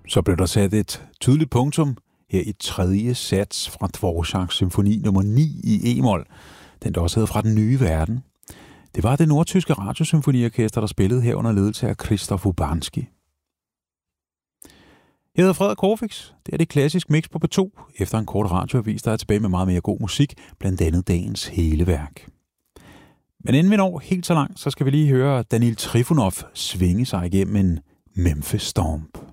Så blev der sat et tydeligt punktum her i tredje sats fra Dvořáks symfoni nummer 9 i e-mol, den der også hedder Fra den nye verden. Det var det nordtyske radiosymfoniorkester, der spillede her under ledelse af Krzysztof Urbanski. Jeg hedder Frederik Corfix. Det er det klassisk mix på P2. Efter en kort radioavis, der er tilbage med meget mere god musik, blandt andet dagens hele værk. Men inden vi når helt så langt, så skal vi lige høre Danil Trifonov svinge sig igennem en Memphis Stomp.